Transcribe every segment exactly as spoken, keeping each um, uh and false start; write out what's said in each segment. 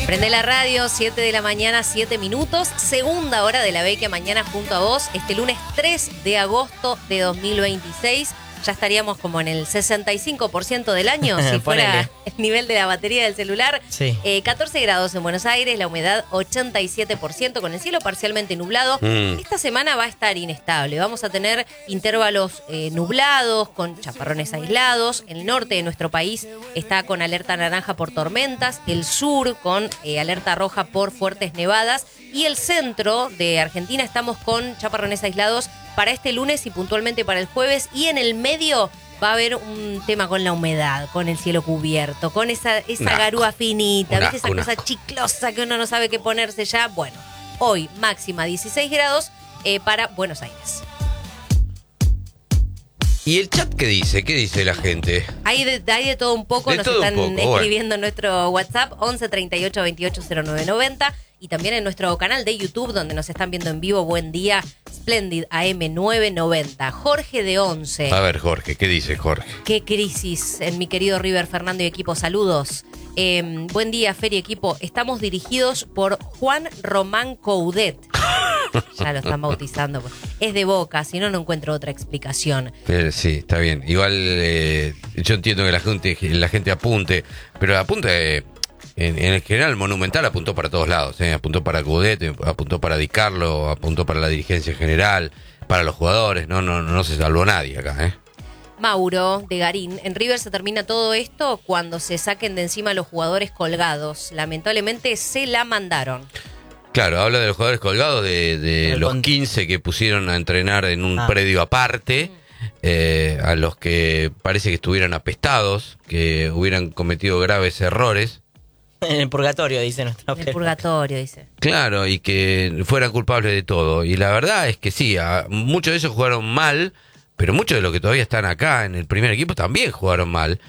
Prende la radio, siete de la mañana, siete minutos. Segunda hora de La Vecchia mañana junto a vos. Este lunes tres de agosto de dos mil veintiséis. Ya estaríamos como en el sesenta y cinco por ciento del año, si fuera el nivel de la batería del celular. Sí. Eh, catorce grados en Buenos Aires, la humedad ochenta y siete por ciento, con el cielo parcialmente nublado. Mm. Esta semana va a estar inestable. Vamos a tener intervalos eh, nublados, con chaparrones aislados. El norte de nuestro país está con alerta naranja por tormentas. El sur con eh, alerta roja por fuertes nevadas. Y el centro de Argentina estamos con chaparrones aislados para este lunes y puntualmente para el jueves. Y en el medio va a haber un tema con la humedad, con el cielo cubierto, con esa, esa garúa finita, ¿viste? Esa cosa chiclosa que uno no sabe qué ponerse ya. Bueno, hoy máxima dieciséis grados eh, para Buenos Aires. ¿Y el chat qué dice? ¿Qué dice la gente? Hay de, hay de todo un poco, de nos todo están un poco, escribiendo bueno. en nuestro WhatsApp once treinta y ocho veintiocho cero nueve noventa y también en nuestro canal de YouTube donde nos están viendo en vivo. Buen día, Splendid A M nueve noventa. Jorge de once. A ver, Jorge, ¿qué dice Jorge? Qué crisis en mi querido River, Fernando y equipo, saludos. Eh, buen día, Fer y equipo. Estamos dirigidos por Juan Román Coudet. Ya lo están bautizando. Es de Boca, si no, no encuentro otra explicación. Pero sí, está bien. Igual eh, yo entiendo que la gente, la gente apunte, pero apunte, eh, en, en el general, Monumental apuntó para todos lados. Eh, apuntó para Coudet, apuntó para Di Carlo, apuntó para la dirigencia general, para los jugadores. No, no, no se salvó nadie acá, ¿eh? Mauro de Garín, en River se termina todo esto cuando se saquen de encima los jugadores colgados. Lamentablemente se la mandaron. Claro, habla de los jugadores colgados, de, de los quince que pusieron a entrenar en un ah. predio aparte, eh, a los que parece que estuvieran apestados, que hubieran cometido graves errores. En el purgatorio, dice nuestra En el purgatorio, dice. Claro, y que fueran culpables de todo. Y la verdad es que sí, a, muchos de ellos jugaron mal, pero muchos de los que todavía están acá en el primer equipo también jugaron mal.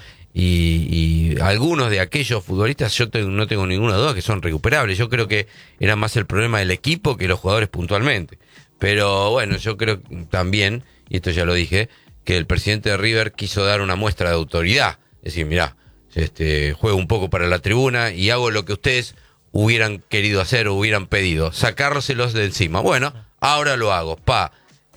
Y, y algunos de aquellos futbolistas yo te, no tengo ninguna duda que son recuperables. Yo creo que era más el problema del equipo que los jugadores puntualmente. Pero bueno, yo creo también, y esto ya lo dije, que el presidente de River quiso dar una muestra de autoridad. Es decir, mirá, este, juego un poco para la tribuna y hago lo que ustedes hubieran querido hacer o hubieran pedido, sacárselos de encima. Bueno, ahora lo hago, pa.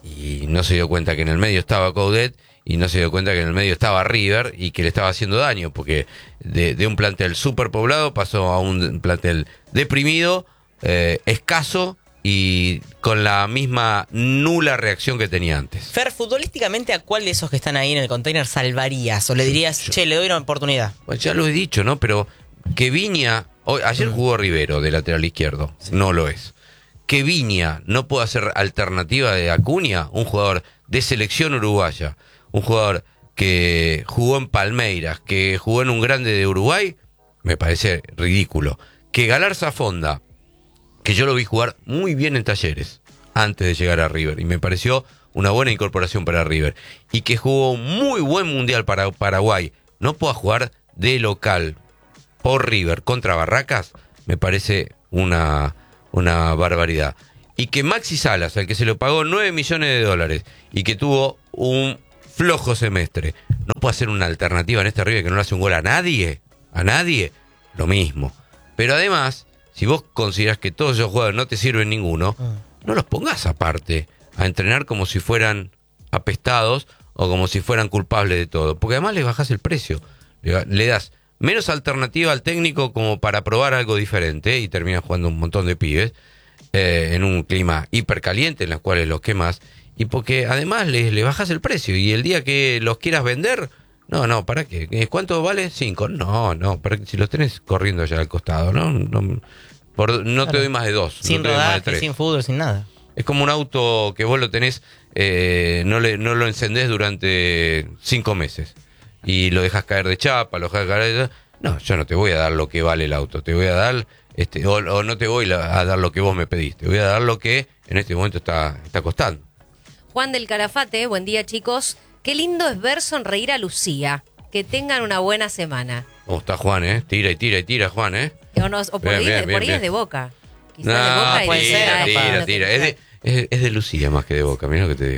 Y no se dio cuenta que en el medio estaba Coudet y no se dio cuenta que en el medio estaba River y que le estaba haciendo daño, porque de, de un plantel superpoblado pasó a un plantel deprimido, eh, escaso y con la misma nula reacción que tenía antes. Fer, futbolísticamente, ¿a cuál de esos que están ahí en el container salvarías? ¿O le dirías, yo, che, le doy una oportunidad? Pues ya lo he dicho, ¿no? Pero que Viña, hoy, ayer mm. jugó Rivero de lateral izquierdo, sí. No lo es. Que Viña no pueda ser alternativa de Acuña, un jugador de selección uruguaya, un jugador que jugó en Palmeiras, que jugó en un grande de Uruguay, me parece ridículo. Que Galarza Fonda, que yo lo vi jugar muy bien en Talleres antes de llegar a River, y me pareció una buena incorporación para River, y que jugó un muy buen mundial para Paraguay, no pueda jugar de local por River contra Barracas, me parece una... una barbaridad. Y que Maxi Salas, al que se le pagó nueve millones de dólares y que tuvo un flojo semestre, no puede hacer una alternativa en este River que no le hace un gol a nadie, a nadie, lo mismo. Pero además, si vos considerás que todos esos jugadores no te sirven ninguno, no los pongas aparte a entrenar como si fueran apestados o como si fueran culpables de todo, porque además le bajás el precio, le, le das menos alternativa al técnico como para probar algo diferente y terminas jugando un montón de pibes eh, en un clima hipercaliente en los cuales los quemas, y porque además le, le bajas el precio y el día que los quieras vender, no, no, ¿para qué? ¿Cuánto vale? Cinco. No, no, para que, si los tenés corriendo allá al costado, ¿no? No, por, no claro. Te doy más de dos. Sin no rodaje, sin fútbol, sin nada. Es como un auto que vos lo tenés, eh, no, le, no lo encendés durante cinco meses. Y lo dejas caer de chapa, lo dejas caer de... No, yo no te voy a dar lo que vale el auto, te voy a dar, este, o, o no te voy a dar lo que vos me pediste, te voy a dar lo que en este momento está, está costando. Juan del Calafate, buen día chicos, qué lindo es ver sonreír a Lucía, que tengan una buena semana. Oh, está Juan, ¿eh? Tira y tira y tira, Juan, ¿eh? O, no, o por bien, ahí, bien, por bien, ahí bien. Es de Boca. Quizás No, de Boca tira, y tira, de tira, tira. Es de, es, es de Lucía más que de Boca, mirá lo que te digo.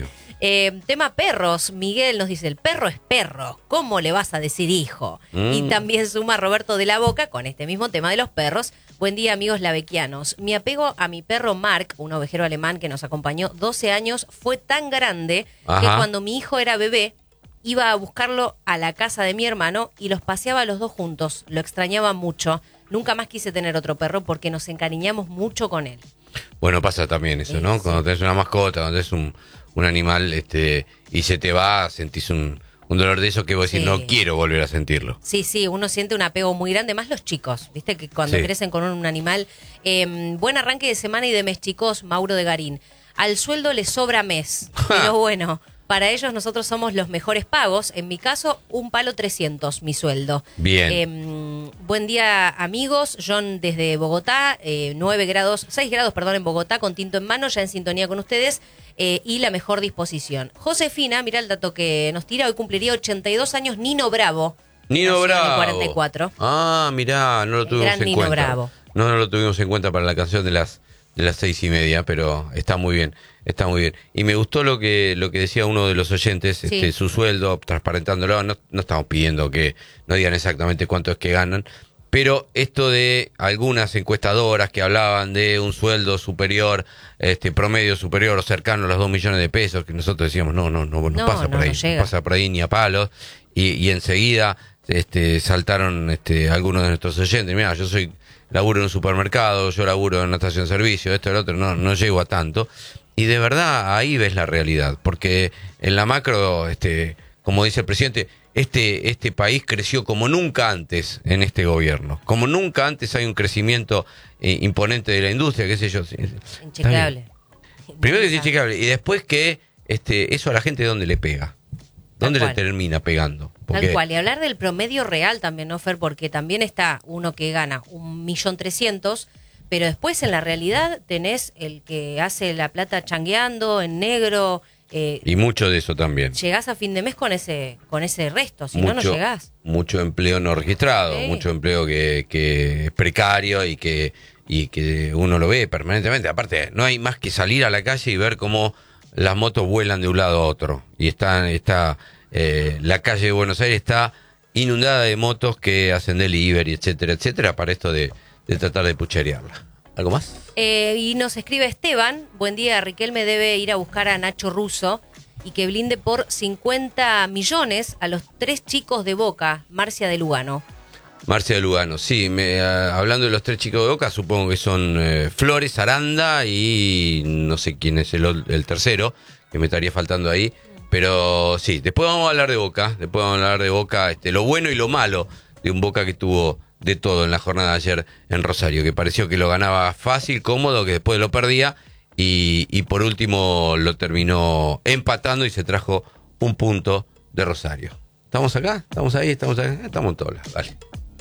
Eh, tema perros, Miguel nos dice, el perro es perro, ¿cómo le vas a decir hijo? Mm. Y también suma Roberto de la Boca con este mismo tema de los perros. Buen día, amigos lavequianos. Mi apego a mi perro Mark, un ovejero alemán que nos acompañó doce años, fue tan grande Ajá. que cuando mi hijo era bebé, iba a buscarlo a la casa de mi hermano y los paseaba a los dos juntos. Lo extrañaba mucho. Nunca más quise tener otro perro porque nos encariñamos mucho con él. Bueno, pasa también eso, ¿no? Sí. Cuando tenés una mascota, cuando tenés un, un animal este y se te va, sentís un, un dolor de eso que vos decís, sí. no quiero volver a sentirlo. Sí, sí, uno siente un apego muy grande, más los chicos, ¿viste? Que cuando sí. crecen con un, un animal. Eh, buen arranque de semana y de mes, chicos, Mauro de Garín. Al sueldo le sobra mes, pero bueno... Para ellos nosotros somos los mejores pagos. En mi caso, un palo trescientos, mi sueldo. Bien. Eh, buen día, amigos. John desde Bogotá, eh, nueve grados, seis grados, perdón, en Bogotá, con tinto en mano, ya en sintonía con ustedes eh, y la mejor disposición. Josefina, mira el dato que nos tira, hoy cumpliría ochenta y dos años, Nino Bravo. Nino Bravo. En cuarenta y cuatro. Ah, mirá, no lo tuvimos gran en Nino cuenta. Bravo. No, no lo tuvimos en cuenta para la canción de las de las seis y media, pero está muy bien, está muy bien. Y me gustó lo que lo que decía uno de los oyentes, sí. este, su sueldo, transparentándolo, no, no estamos pidiendo que no digan exactamente cuánto es que ganan, pero esto de algunas encuestadoras que hablaban de un sueldo superior, este promedio superior o cercano a los dos millones de pesos, que nosotros decíamos, no, no, no, no, no pasa por no, ahí, no, no pasa por ahí ni a palos, y, y enseguida este saltaron este algunos de nuestros oyentes, mira, yo soy laburo en un supermercado, yo laburo en una estación de servicio, esto y lo otro, no, no llego a tanto. Y de verdad ahí ves la realidad, porque en la macro, este, como dice el presidente, este, este país creció como nunca antes en este gobierno. Como nunca antes hay un crecimiento eh, imponente de la industria, qué sé yo. Inchequeable. Primero que es inchequeable, y después que este, eso a la gente ¿dónde le pega? ¿Dónde le termina pegando? Porque... Tal cual, y hablar del promedio real también, ¿no, Fer? Porque también está uno que gana un millón trescientos, pero después en la realidad tenés el que hace la plata changueando, en negro. Eh, y mucho de eso también. Llegás a fin de mes con ese con ese resto, si mucho, no, no llegás. Mucho empleo no registrado, sí. mucho empleo que, que es precario y que, y que uno lo ve permanentemente. Aparte, no hay más que salir a la calle y ver cómo las motos vuelan de un lado a otro. Y está, está eh, la calle de Buenos Aires está inundada de motos que hacen delivery, etcétera, etcétera, para esto de, de tratar de pucherearla. ¿Algo más? Eh, y nos escribe Esteban, buen día, Riquelme debe ir a buscar a Nacho Russo y que blinde por cincuenta millones a los tres chicos de Boca, Marcia de Lugano. Marcia de Lugano, sí, me, uh, hablando de los tres chicos de Boca, supongo que son uh, Flores, Aranda y no sé quién es el, el tercero, que me estaría faltando ahí, pero sí, después vamos a hablar de Boca, después vamos a hablar de Boca, este, lo bueno y lo malo de un Boca que tuvo de todo en la jornada de ayer en Rosario, que pareció que lo ganaba fácil, cómodo, que después lo perdía y, y por último lo terminó empatando y se trajo un punto de Rosario. ¿Estamos acá? ¿Estamos ahí? ¿Estamos acá? Estamos en todas, vale.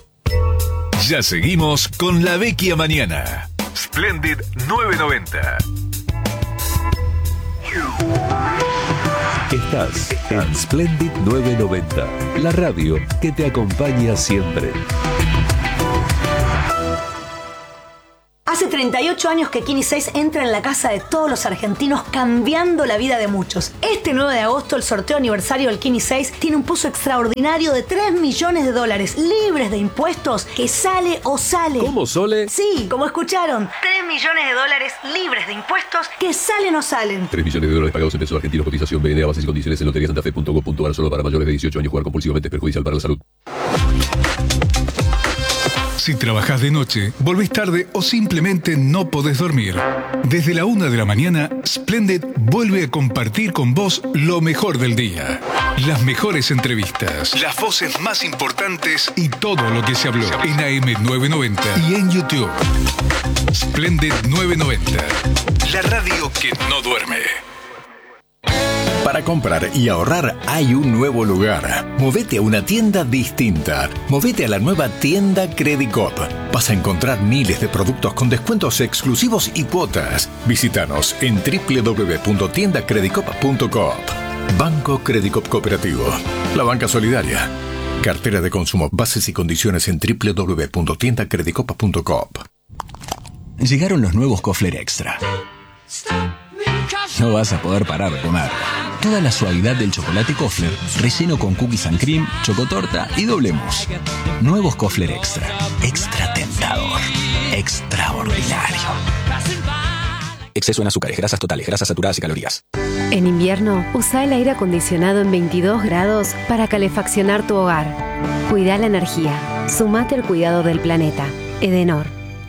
Ya seguimos con La Vecchia Mañana. Splendid novecientos noventa. Estás en Splendid novecientos noventa, la radio que te acompaña siempre. Hace treinta y ocho años que Kini seis entra en la casa de todos los argentinos, cambiando la vida de muchos. Este nueve de agosto, el sorteo aniversario del Kini seis tiene un pozo extraordinario de tres millones de dólares, libres de impuestos, que sale o sale. ¿Cómo, Sole? Sí, como escucharon, tres millones de dólares libres de impuestos, que salen o salen. tres millones de dólares pagados en pesos argentinos, cotización B N A, bases y condiciones en lotería santa fe punto com punto a r, solo para mayores de dieciocho años. Jugar compulsivamente es perjudicial para la salud. Si trabajás de noche, volvés tarde o simplemente no podés dormir, desde la una de la mañana, Splendid vuelve a compartir con vos lo mejor del día. Las mejores entrevistas, las voces más importantes y todo lo que se habló en A M novecientos noventa y en YouTube. Splendid novecientos noventa, la radio que no duerme. Para comprar y ahorrar hay un nuevo lugar. Movete a una tienda distinta. Movete a la nueva tienda Credicop. Vas a encontrar miles de productos con descuentos exclusivos y cuotas. Visítanos en doble u doble u doble u punto tienda credicop punto coop. Banco Credicop Cooperativo. La banca solidaria. Cartera de consumo. Bases y condiciones en doble u doble u doble u punto tienda credicop punto coop. Llegaron los nuevos Kofler Extra. No vas a poder parar de comer. toda la suavidad del chocolate Kofler, relleno con cookies and cream, chocotorta y doble mousse. Nuevos Kofler Extra. Extra tentador. Extraordinario. Exceso en azúcares, grasas totales, grasas saturadas y calorías. En invierno, usa el aire acondicionado en veintidós grados para calefaccionar tu hogar. Cuida la energía. Sumate al cuidado del planeta. Edenor.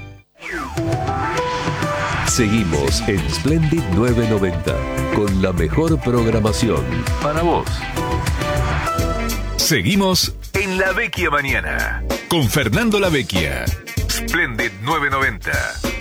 Seguimos en Splendid nueve noventa con la mejor programación para vos. Seguimos en La Vecchia Mañana con Fernando La Vecchia. Splendid nueve noventa.